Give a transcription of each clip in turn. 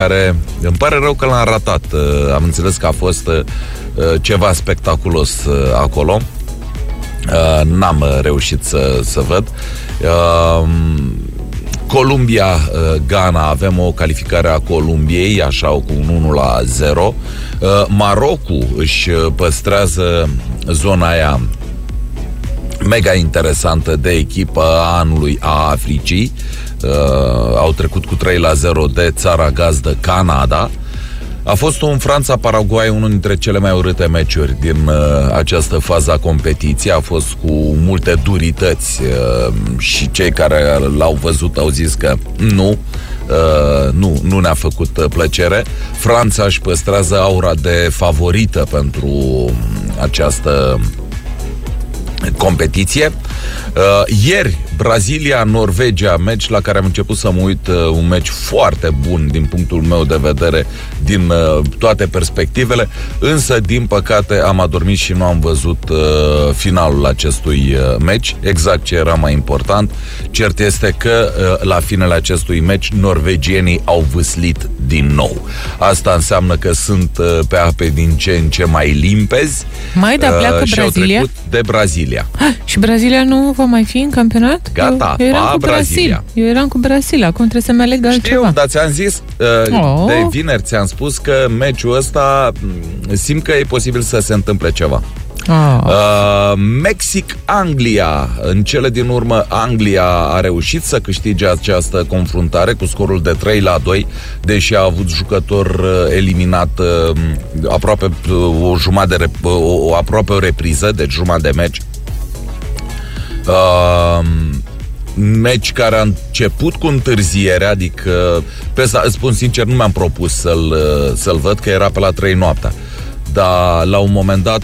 care îmi pare rău că l-am ratat. Am înțeles că a fost ceva spectaculos acolo. N-am reușit să văd. Columbia-Ghana, avem o calificare a Columbiei, așa, cu un 1-0. Marocul își păstrează zona aia mega interesantă de echipă a anului a Africii. Au trecut cu 3-0 de țara gazdă Canada. A fost un Franța-Paraguay, unul dintre cele mai urâte meciuri din această fază a competiției. A fost cu multe durități și cei care l-au văzut au zis că nu ne-a făcut plăcere. Franța își păstrează aura de favorită pentru această competiție. Ieri, Brazilia-Norvegia, meci la care am început să mă uit, un meci foarte bun din punctul meu de vedere, din toate perspectivele, însă, din păcate, am adormit și nu am văzut finalul acestui meci, exact ce era mai important. Cert este că la finele acestui meci, norvegienii au vâslit din nou. Asta înseamnă că sunt pe ape din ce în ce mai limpezi. Pleacă și Brazilia? au trecut de Brazilia. Și Brazilia nu va mai fi în campionat? Gata, eu eram cu Brazilia. Eu eram cu Brazilia, acum trebuie să-mi aleg altceva. Știu, dar ți-am zis, de vineri ți-am spus că meciul ăsta simt că e posibil să se întâmple ceva. Mexic-Anglia. În cele din urmă, Anglia a reușit să câștige această confruntare cu scorul de 3-2, deși a avut jucător eliminat aproape aproape o repriză, deci jumătate de meci. Meci care a început cu întârziere, adică îți spun sincer, nu mi-am propus să-l văd, că era pe la 3 noaptea. Dar la un moment dat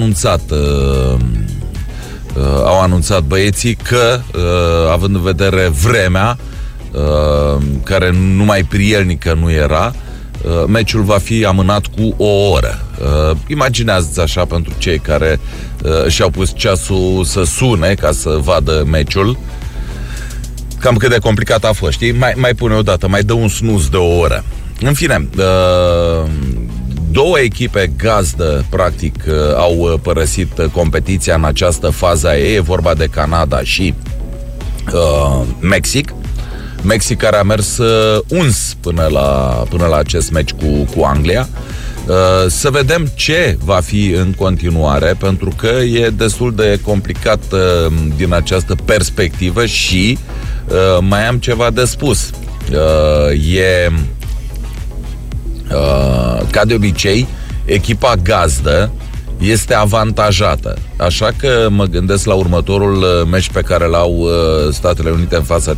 au anunțat băieții că, având în vedere vremea, care numai prielnică nu era, meciul va fi amânat cu o oră. Imaginează-ți așa, pentru cei care și-au pus ceasul să sune ca să vadă meciul, cam cât de complicat a fost, știi? Mai pune o dată, mai dă un snooze de o oră. În fine, două echipe gazdă, practic, au părăsit competiția în această fază a ei. E vorba de Canada și Mexic. Mexic care a mers uns până la acest meci cu Anglia. Să vedem ce va fi în continuare, pentru că e destul de complicat din această perspectivă și mai am ceva de spus. Ca de obicei, echipa gazdă este avantajată. Așa că mă gândesc la următorul meci pe care l-au Statele Unite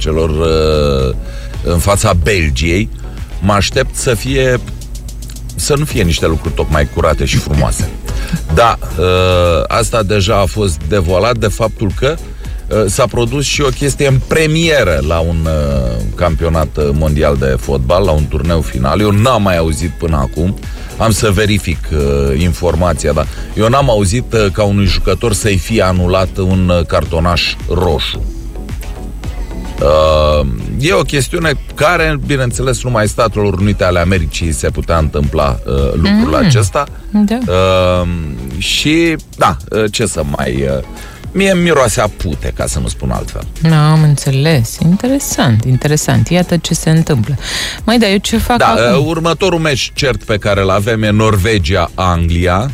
în fața Belgiei. Mă aștept să nu fie niște lucruri tocmai curate și frumoase. Da, asta deja a fost devoalat de faptul că s-a produs și o chestie în premieră la un campionat mondial de fotbal, la un turneu final. Eu n-am mai auzit până acum, am să verific informația, dar eu n-am auzit ca unui jucător să-i fie anulat un cartonaș roșu. E o chestiune care, bineînțeles, numai Statelor Unite ale Americii se putea întâmpla lucrul acesta. Da. Și, da, ce să mai... Mie miroase a pute, ca să nu spun altfel. Am înțeles. Interesant. Iată ce se întâmplă. Eu ce fac acum? Următorul meci cert pe care îl avem e Norvegia-Anglia.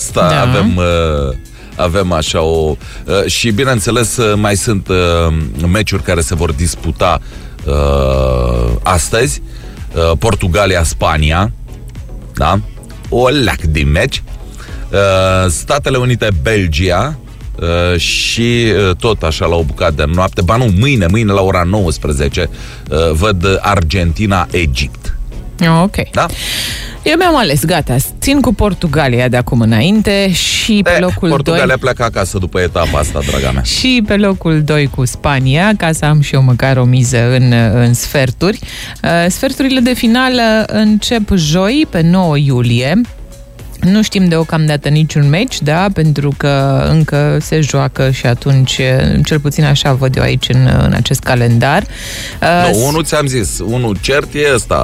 Avem așa o... și, bineînțeles, mai sunt meciuri care se vor disputa astăzi. Portugalia-Spania. Da? O leac din meci. Statele Unite-Belgia. Și tot așa la o bucată de noapte, mâine la ora 19 văd Argentina-Egipt. Ok. Da? Eu mi-am ales, gata, țin cu Portugalia de acum înainte și pe locul 2... Portugalia pleacă acasă după etapa asta, draga mea. Și pe locul 2 cu Spania, ca să am și eu măcar o miză în sferturi. Sferturile de finală încep joi, pe 9 iulie. Nu știm deocamdată niciun meci, da, pentru că încă se joacă și atunci, cel puțin așa văd eu aici în acest calendar. Unul ți-am zis, unul cert e ăsta,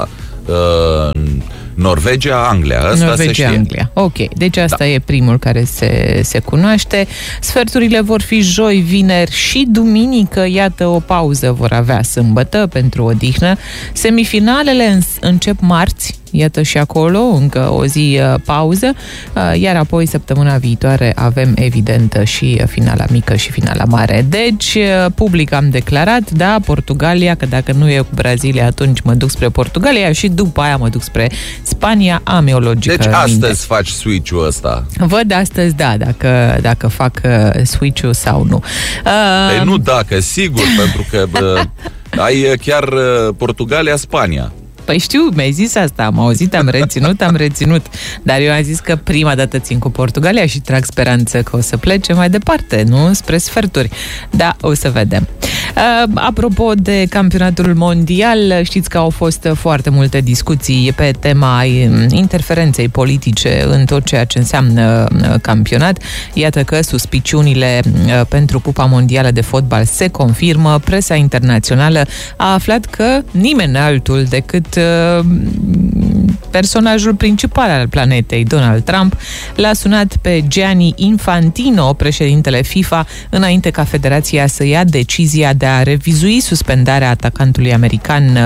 Norvegia, Anglia. Asta Norvegia, se știe. Anglia. Ok, deci asta e primul care se cunoaște. Sferturile vor fi joi, vineri și duminică. Iată, o pauză vor avea sâmbătă pentru odihnă. Semifinalele încep marți. Iată și acolo încă o zi pauză, iar apoi săptămâna viitoare avem evident și finala mică și finala mare. Deci, public am declarat, da, Portugalia, că dacă nu e cu Brazilia, atunci mă duc spre Portugalia și după aia mă duc spre Spania. Am eu logică. Deci astăzi faci switch-ul ăsta. Văd astăzi, da, dacă fac switch-ul sau nu. Păi nu dacă, sigur, pentru că ai chiar Portugalia-Spania. Păi știu, mi-ai zis asta, am auzit, am reținut. Dar eu am zis că prima dată țin cu Portugalia și trag speranță că o să plece mai departe, nu? Spre sferturi. Da, o să vedem. Apropo de campionatul mondial, știți că au fost foarte multe discuții pe tema interferenței politice în tot ceea ce înseamnă campionat. Iată că suspiciunile pentru Cupa Mondială de Fotbal se confirmă. Presa internațională a aflat că nimeni altul decât personajul principal al planetei, Donald Trump, l-a sunat pe Gianni Infantino, președintele FIFA, înainte ca federația să ia decizia de a revizui suspendarea atacantului american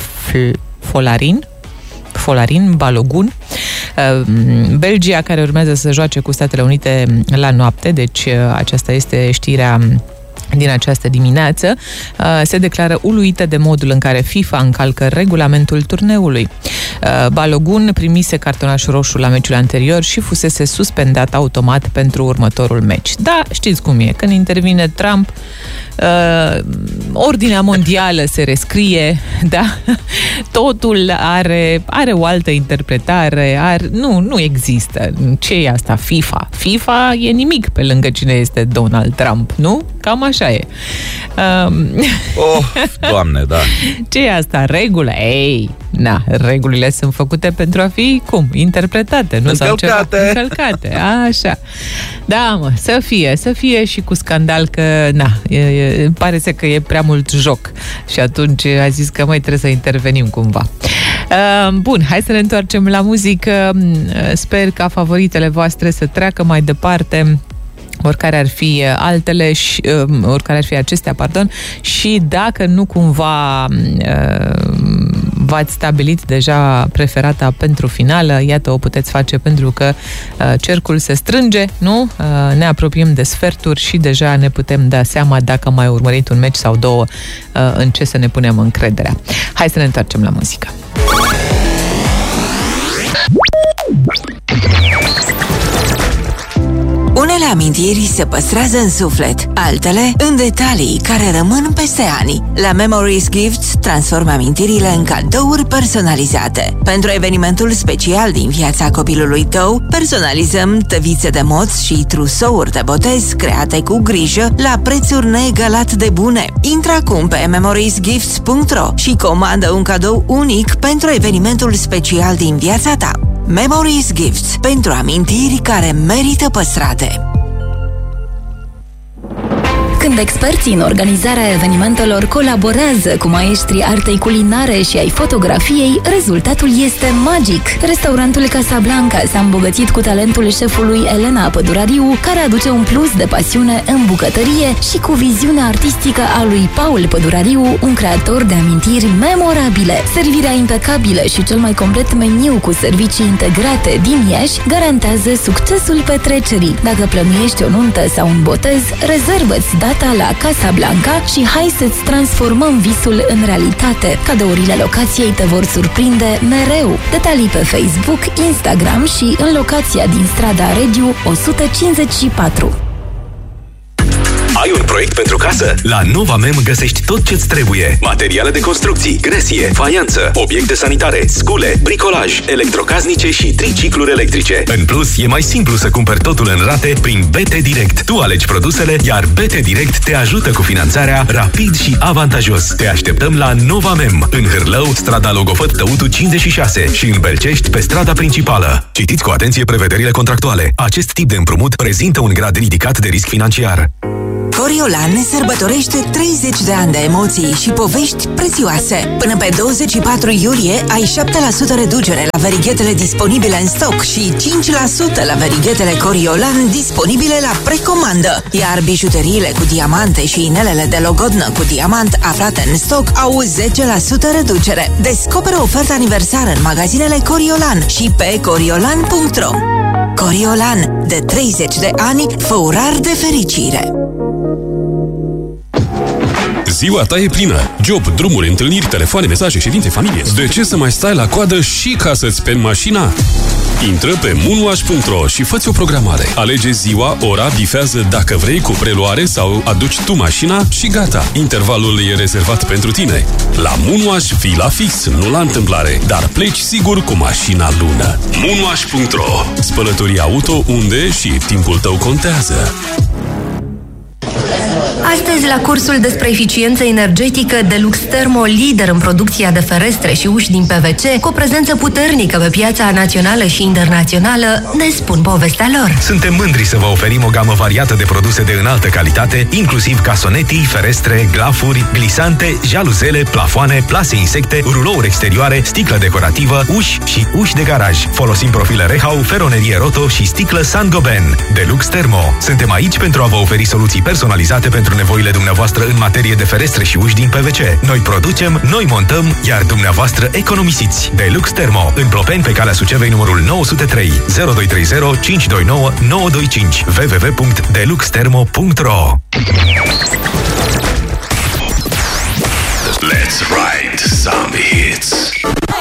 Folarin Balogun. Belgia, care urmează să joace cu Statele Unite la noapte, deci aceasta este știrea din această dimineață, se declară uluită de modul în care FIFA încalcă regulamentul turneului. Balogun primise cartonaș roșu la meciul anterior și fusese suspendat automat pentru următorul meci. Da, știți cum e, când intervine Trump, ordinea mondială se rescrie, da? Totul are o altă interpretare, nu există. Ce e asta? FIFA e nimic pe lângă cine este Donald Trump, nu? Cam așa e. Doamne, da. Ce e asta? Regulă? Ei, regulile sunt făcute pentru a fi, interpretate, nu? Încălcate. Așa. Da, mă, să fie și cu scandal că, pare că e prea mult joc. Și atunci a zis că trebuie să intervenim cumva. Bun, hai să ne întoarcem la muzică. Sper ca favoritele voastre să treacă mai departe, oricare ar fi altele și oricare ar fi acestea, și dacă nu cumva v-ați stabilit deja preferata pentru finală, iată, o puteți face pentru că cercul se strânge, nu? Ne apropiem de sferturi și deja ne putem da seama, dacă mai urmărit un meci sau două, în ce să ne punem încrederea. Hai să ne întoarcem la muzică. Unele amintiri se păstrează în suflet, altele în detalii care rămân peste ani. La Memories Gifts transformă amintirile în cadouri personalizate. Pentru evenimentul special din viața copilului tău, personalizăm tăvițe de moț și trusouri de botez create cu grijă la prețuri neegalat de bune. Intră acum pe memoriesgifts.ro și comandă un cadou unic pentru evenimentul special din viața ta. Memories Gifts, pentru amintiri care merită păstrate. Când experții în organizarea evenimentelor colaborează cu maestrii artei culinare și ai fotografiei, rezultatul este magic. Restaurantul Casablanca s-a îmbogățit cu talentul șefului Elena Pădurariu, care aduce un plus de pasiune în bucătărie, și cu viziunea artistică a lui Paul Pădurariu, un creator de amintiri memorabile. Servirea impecabilă și cel mai complet meniu cu servicii integrate din Iași garantează succesul petrecerii. Dacă plănuiești o nuntă sau un botez, rezervă-ți data la Casablanca și hai să-ți transformăm visul în realitate. Cadourile locației te vor surprinde mereu. Detalii pe Facebook, Instagram și în locația din strada Regiu 154. Ai un proiect pentru casă? La Nova Mem găsești tot ce-ți trebuie. Materiale de construcții, gresie, faianță, obiecte sanitare, scule, bricolaj, electrocasnice și tricicluri electrice. În plus, e mai simplu să cumperi totul în rate prin BT Direct. Tu alegi produsele, iar BT Direct te ajută cu finanțarea rapid și avantajos. Te așteptăm la Nova Mem, în Hârlău, strada Logofăt Tăutu 56 și în Belcești, pe strada principală. Citiți cu atenție prevederile contractuale. Acest tip de împrumut prezintă un grad ridicat de risc financiar. Coriolan sărbătorește 30 de ani de emoții și povești prețioase. Până pe 24 iulie ai 7% reducere la verighetele disponibile în stoc și 5% la verighetele Coriolan disponibile la precomandă. Iar bijuteriile cu diamante și inelele de logodnă cu diamant aflate în stoc au 10% reducere. Descoperă oferta aniversară în magazinele Coriolan și pe coriolan.ro. Coriolan, de 30 de ani, fă urar de fericire. Ziua ta e plină. Job, drumuri, întâlniri, telefoane, mesaje, ședințe, familie. De ce să mai stai la coadă și ca să-ți speli mașina? Intră pe moonwash.ro și fă-ți o programare. Alege ziua, ora, bifează dacă vrei cu preluare sau aduci tu mașina și gata. Intervalul e rezervat pentru tine. La Moonwash fii la fix, nu la întâmplare, dar pleci sigur cu mașina lună. Moonwash.ro. Spălătorii auto unde și timpul tău contează. Astăzi, la cursul despre eficiență energetică, Delux Thermo, lider în producția de ferestre și uși din PVC, cu o prezență puternică pe piața națională și internațională, ne spun povestea lor. Suntem mândri să vă oferim o gamă variată de produse de înaltă calitate, inclusiv casonetii, ferestre, glafuri, glisante, jaluzele, plafoane, plase insecte, rulouri exterioare, sticlă decorativă, uși și uși de garaj. Folosim profile Rehau, feronerie Roto și sticlă Saint-Gobain. Delux Thermo. Suntem aici pentru a vă oferi soluții personalizate pentru nevoile dumneavoastră în materie de ferestre și uși din PVC. Noi producem, noi montăm, iar dumneavoastră economisiți. Delux Thermo, în Plopeni, pe calea Sucevei, numărul 903 0230 529 925 www.deluxthermo.ro. Let's ride some hits.